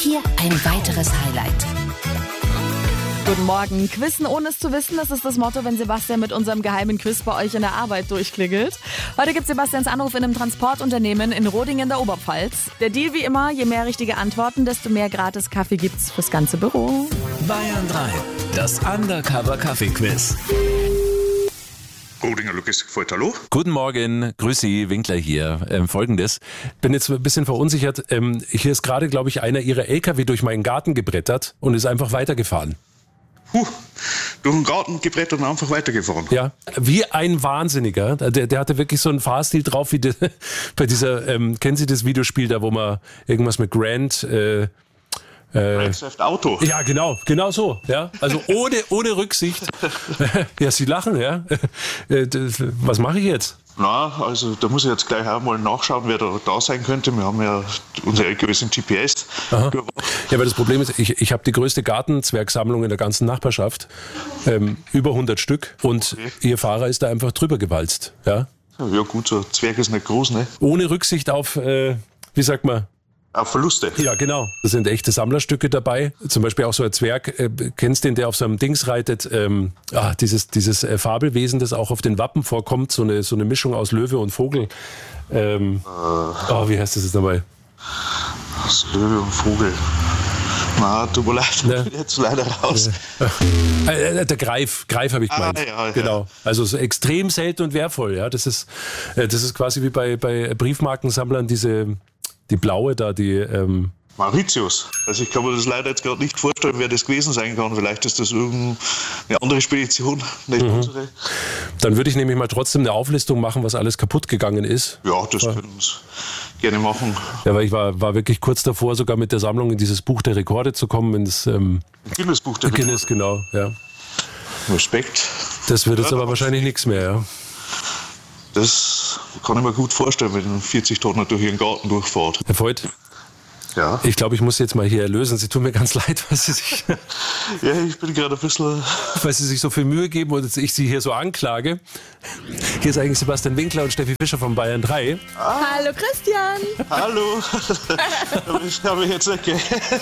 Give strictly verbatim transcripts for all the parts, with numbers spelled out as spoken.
hier ein weiteres Highlight. Guten Morgen. Quizzen ohne es zu wissen, das ist das Motto, wenn Sebastian mit unserem geheimen Quiz bei euch in der Arbeit durchklingelt. Heute gibt Sebastians Anruf in einem Transportunternehmen in Roding in der Oberpfalz. Der Deal wie immer, je mehr richtige Antworten, desto mehr gratis Kaffee gibt's fürs ganze Büro. Bayern drei, das Undercover-Kaffee-Quiz. Rodinger Logistikfeld, hallo? Guten Morgen, grüß Sie, Winkler hier. Ähm, Folgendes, bin jetzt ein bisschen verunsichert. Ähm, hier ist gerade, glaube ich, einer Ihrer L K W durch meinen Garten gebrettert und ist einfach weitergefahren. Huh, durch den Garten gebrettert und einfach weitergefahren. Ja, wie ein Wahnsinniger. Der, der hatte wirklich so einen Fahrstil drauf, wie de, bei dieser, ähm, kennen Sie das Videospiel da, wo man irgendwas mit Grand... Äh, Grand Theft Auto. Ja, genau, genau so. Ja, also ohne, ohne Rücksicht. Ja, Sie lachen, ja. Was mache ich jetzt? Na, also da muss ich jetzt gleich auch mal nachschauen, wer da, da sein könnte. Wir haben ja unsere L K Ws in G P S. Aha. Ja, aber das Problem ist, ich, ich habe die größte Gartenzwergsammlung in der ganzen Nachbarschaft. Ähm, über hundert Stück. Und okay. Ihr Fahrer ist da einfach drüber gewalzt. Ja, ja gut, so ein Zwerg ist nicht groß, ne? Ohne Rücksicht auf, äh, wie sagt man, auf Verluste. Ja, genau. Da sind echte Sammlerstücke dabei. Zum Beispiel auch so ein Zwerg, äh, kennst du den, der auf so einem Dings reitet? Ähm, ah, dieses dieses äh, Fabelwesen, das auch auf den Wappen vorkommt. So eine, so eine Mischung aus Löwe und Vogel. Ähm, uh, oh, wie heißt das jetzt nochmal? Aus Löwe und Vogel. Na, tut mir leid, ne? bin jetzt leider raus. Äh, der Greif, Greif habe ich gemeint. Ah, ja, genau. Ja. Also so extrem selten und wertvoll. Ja, das ist, äh, das ist quasi wie bei, bei Briefmarkensammlern diese... Die blaue da, die... Ähm Mauritius. Also ich kann mir das leider jetzt gerade nicht vorstellen, wer das gewesen sein kann. Vielleicht ist das irgendeine andere Spedition, nicht mhm. unsere. Dann würde ich nämlich mal trotzdem eine Auflistung machen, was alles kaputt gegangen ist. Ja, das ja. können wir gerne machen. Ja, weil ich war, war wirklich kurz davor, sogar mit der Sammlung in dieses Buch der Rekorde zu kommen. Ins ähm Guinness Buch der Rekorde. Guinness, genau, ja. Respekt. Das wird jetzt ja, aber wahrscheinlich nichts mehr, ja. Das kann ich mir gut vorstellen, wenn ein vierzig Tonner durch Ihren Garten durchfährt. Herr Voigt, ja? Ich glaube, ich muss jetzt mal hier erlösen. Sie tun mir ganz leid, weil Sie sich, ja, ich bin gerade ein bisschen... weil Sie sich so viel Mühe geben und ich Sie hier so anklage. Hier ist eigentlich Sebastian Winkler und Steffi Fischer von Bayern drei. Ah. Hallo Christian. Hallo. Das habe ich jetzt nicht gehört.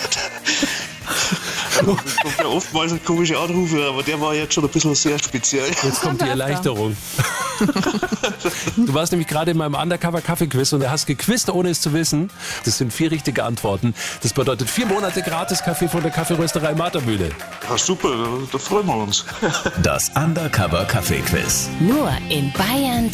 Es kommt ja oftmals ein komischer Anrufe, aber der war jetzt schon ein bisschen sehr speziell. Jetzt kommt die Erleichterung. Du warst nämlich gerade in meinem Undercover-Kaffee-Quiz und hast gequizt, ohne es zu wissen. Das sind vier richtige Antworten. Das bedeutet vier Monate gratis Kaffee von der Kaffeerösterei Martermühle. Ja, super, da, da freuen wir uns. Das Undercover-Kaffee-Quiz. Nur in Bayern